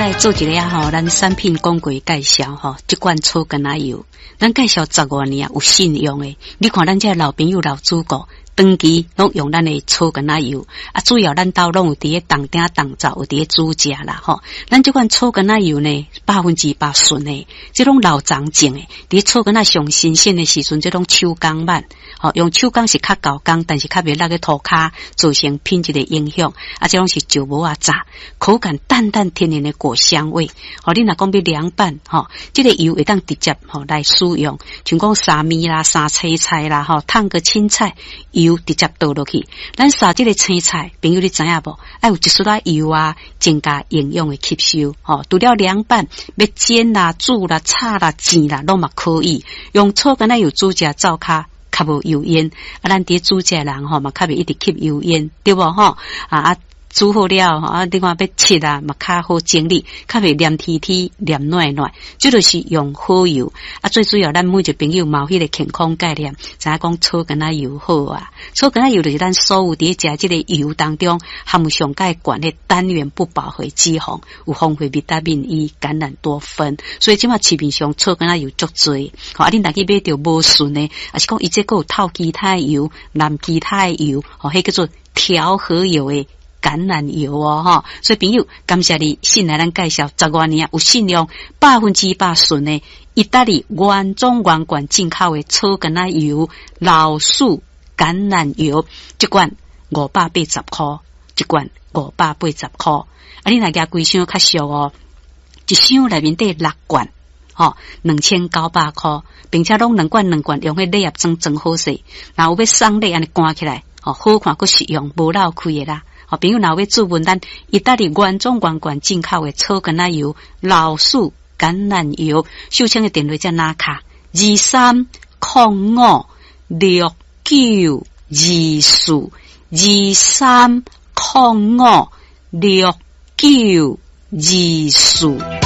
来做一个吼，咱产品广告介绍吼，这款草根仔油，咱介绍10多年有信用的。你看咱这老朋友老主顾，长期拢用咱的草根仔油，啊，主要咱兜拢有伫个当顶当灶有伫个煮食啦吼。咱这款草根仔油呢，100%纯的，这种老长种的，伫草根仔上新鲜的时阵，这种手工慢，吼，用手工是较高工，但是较袂落个涂骹，造成品质的影响。啊，这种是石磨啊炸，口感淡淡天然的果香味。吼，你若讲要凉拌，吼，这个油会当直接吼来使用，像讲沙米啦、沙青菜啦，吼，烫个青菜油直接倒落去。咱沙这个青菜，朋友你知影无？爱有一丝仔油啊，增加营养的吸收。吼，除了凉拌，要煎啦、煮啦、炒啦、煎啦，拢嘛可以。用草根仔油煮食灶骹。较无油烟，啊，咱伫煮食人吼嘛，较袂一直吸油烟，对无吼？煮好了，啊，另外要切啊，嘛较好整理，较袂黏贴贴、黏软软。这就是用好油啊，最主要咱每一个朋友嘛有迄个健康概念，知影讲草根仔油好啊。草根仔油就是咱所有伫食这个油当中含有上介悬的单元不饱和脂肪，有丰富维他命 E、橄榄多酚，所以即马市面上草根仔油足多。吼，啊，恁大家买着无顺的，啊是讲伊这个有透其他的油、蓝其他的油，吼，迄叫做调和油的。橄榄油哦，哈，所以朋友，感谢你信来咱介绍10多年有信用100%纯的意大利原装原罐进口的草根仔油、老树橄榄油，一罐580块，一罐580块。啊，你若加规箱较俗哦，一箱内面得6罐，吼，2900块，并且拢2罐用迄礼盒装好势，然后要送礼安尼关起来，吼，好看佫实用，无漏开的啦。好，朋友若要注文咱意大利原装原罐进口的草根仔油、老树橄榄油，秀清的电话在哪卡？2305692423056924。